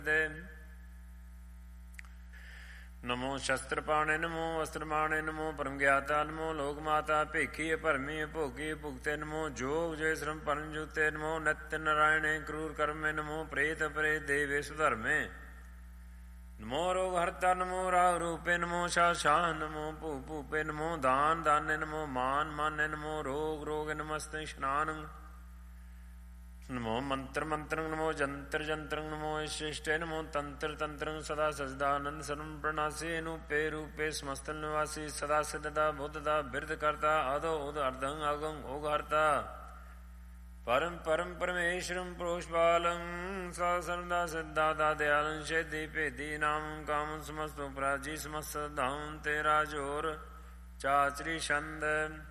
ਦੇ ਨਮੋ ਸ਼ਸਤਰ ਪਾਣੇ ਨਮੋ ਵਸਤਰ ਮਾਣੇ ਨਮੋ ਪਰਮ ਗਿਆਤਾ ਨਮੋ ਲੋਕ ਮਾਤਾ ਭੇਖੀ ਭਰਮੀ ਭੋਗੀ ਭੁਗਤੇ ਨਮੋ ਜੋਗ ਜੇ ਸ਼ਰਮ ਪਰਮ ਜੁਤੇ ਨਮੋ ਨਿਤ ਨਾਰਾਇਣੇ ਕਰੂਰ ਕਰਮੇ ਨਮੋ ਪ੍ਰੇਤ ਪਰੇ ਦੇਵੇ ਸੁਧਰਮੇ ਨਮੋ ਰੋਗ ਹਰਤਾ ਨਮੋ ਰਾਗ ਰੂਪੇ ਨਮੋ ਸ਼ਾ ਸ਼ਾਹ ਨਮੋ ਭੂ ਭੂਪੇ ਨਮੋ ਦਾਨ ਦਾਨੇ ਨਮੋ ਮਾਨ ਮਾਨੇ ਨਮੋ ਰੋਗ ਰੋਗ ਨਮਸਤੇ ਇਸ਼ਨਾਨ ਨਮੋ ਮੰਤਰ ਮੰਤਰੰ ਨਮੋ ਜੰਤਰ ਜੰਤਰੰ ਨਮੋ ਸ਼ਿਸ਼ਟੇ ਨਮੋ ਤੰਤਰ ਤੰਤਰੰ ਸਦਾ ਸਜਦਾਨੰਦ ਸਰਮ ਪ੍ਰਣਾਸੀ ਨੂਪੇ ਰੂਪੇ ਸਮਸਤਲ ਨਿਵਾਸੀ ਸਦਾ ਸਿੱਧਦਾ ਬੁੱਧ ਦਾ ਬਿਰਧ ਕਰਤਾ ਆਦੋ ਉਦ ਅਰਧੰ ਆਗੰ ਓਗ ਹਰਤਾ ਪਰਮ ਪਰਮ ਪਰਮੇਸ਼ਰੰ ਪ੍ਰੋਸ਼ਪਾਲੰ ਸਾ ਸਰਦਾ ਸਿੱਧਾ ਦਾ ਦਿਆਲੰ ਸ਼ੇਦੀ ਭੇਦੀ ਨਾਮ ਕਾਮ ਸਮਸਤੋ ਪ੍ਰਾਜੀ ਸਮਸਤ ਧਾਮ ਤੇਰਾ ਜੋਰ ਚਾਚਰੀ ਛੰਦ